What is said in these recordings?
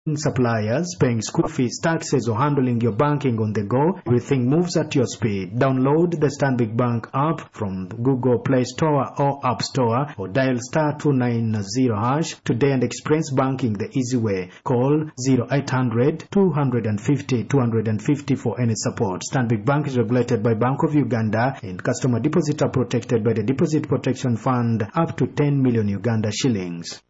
suppliers, paying school fees, taxes, or handling your banking on the go. Everything moves at your speed. Download the Stanbic Bank app from Google Play Store or App Store, or dial *290# today and experience banking the easy way. Call 0800 250 250 for any support. Stanbic Bank is regulated by Bank of Uganda, and customer deposits are protected by the Deposit Protection Fund up to 10 million Uganda shillings.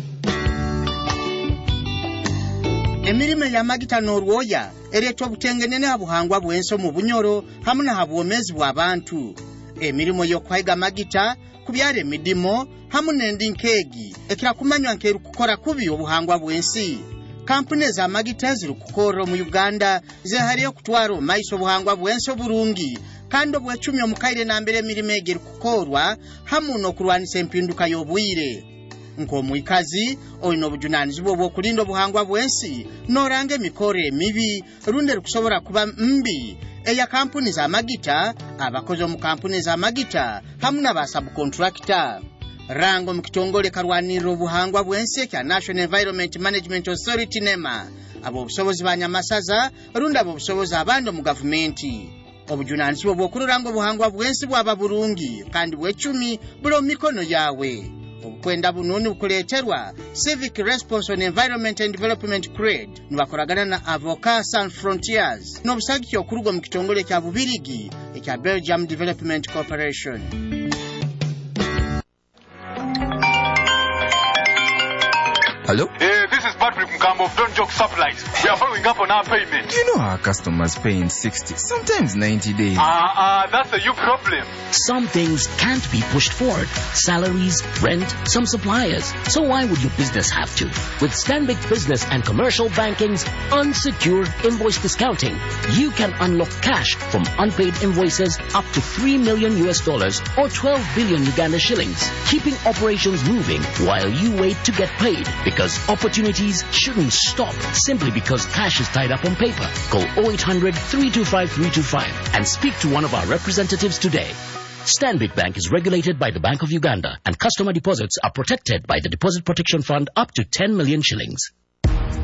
Emirime ya magita n'olwoya ereetwa obutengenene habuhangwa bw'ensi mu bunyoro hamu na habwomezi bw'abantu. Emirimo y'okwayiga magita ku byalo emidimo hamu n'endinkeegi ekira kumanywa nk'erukukora kubi obuhangwa bw'ensi. Kampuni ez'amagita ezirukukora mu Uganda zeehaliyo okutwala omaiso obuhangwa bw'ensi obulungi kandi obw'ecumi omukaire n'ambere emirimo egyo erukukorwa hamu n'okulwanisa empinduka y'obwire. Nk'omwikazi olina obujunaanizibwa obw'okulinda obuhangwa bw'ensi n'oranga emikoro emibi lundi erukusobola kuba mbi eya kampuni z'amagita, abakozi omu kampuni z'amagita hamu n'abasabukontrakita. Rango mu kitongole kalwanirira obuhangwa bw'ensi ekya National Environment Management Authority NEMA, ab'obusobozi ba Nyamasaza lundi ab'obusobozi abandi mu gavumenti. Obujunaanizibwa obw'okuloranga obuhangwa bw'ensi bwaba bulungi kandi bw'ecumi buli mu mikono yawe. Obukwenda bunoni bukuleeterwa Civic Response on Environment and Development CRED nibakolagana na Avocat Sans Frontiers n'obusagiki okuruga mu kitongole kya Bubirigi ekya Belgium Development Corporation. Hello? This is Patrick Mkambo of Don't Joke Supplies. We are following up on our payment. You know our customers pay in 60, sometimes 90 days. That's a you problem. Some things can't be pushed forward. Salaries, rent, some suppliers. So why would your business have to? With Stanbic Business and Commercial Banking's unsecured invoice discounting, you can unlock cash from unpaid invoices up to $3 million or 12 billion Uganda shillings, keeping operations moving while you wait to get paid. Because opportunities shouldn't stop simply because cash is tied up on paper. Call 0800 325 325 and speak to one of our representatives today. Stanbic Bank is regulated by the Bank of Uganda, and customer deposits are protected by the Deposit Protection Fund up to 10 million shillings.